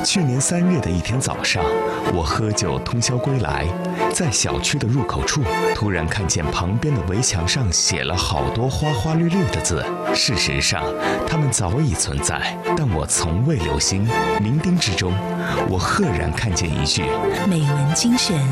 去年3月的一天早上，我喝酒通宵归来，在小区的入口处，突然看见旁边的围墙上写了好多花花绿绿的字。事实上，它们早已存在，但我从未留心。冥冥之中，我赫然看见一句： 美文精选。